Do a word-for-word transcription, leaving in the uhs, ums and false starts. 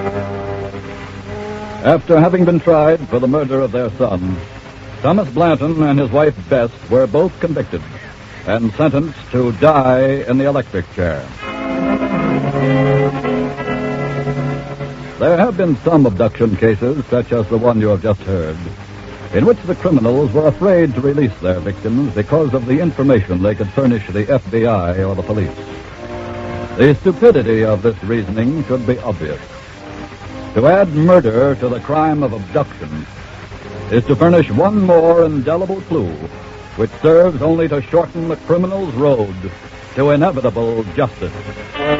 After having been tried for the murder of their son, Thomas Blanton and his wife Bess were both convicted and sentenced to die in the electric chair. There have been some abduction cases, such as the one you have just heard, in which the criminals were afraid to release their victims because of the information they could furnish the F B I or the police. The stupidity of this reasoning should be obvious. To add murder to the crime of abduction is to furnish one more indelible clue, which serves only to shorten the criminal's road to inevitable justice.